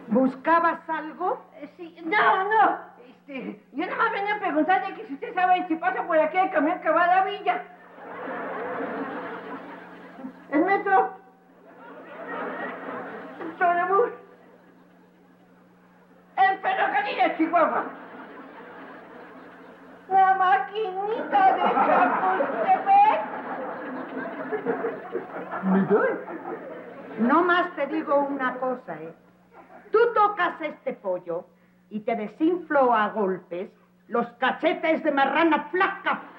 ¿Buscabas algo? Sí, no. Yo nomás venía a preguntarle que si usted sabe si pasa por aquí el camión que va a la villa. ¿El metro? ¿El trolebús? ¿El ferrocarril de Chihuahua? La maquinita de Chapultepec. No más te digo una cosa, ¿eh? Tú tocas este pollo y te desinflo a golpes los cachetes de marrana flaca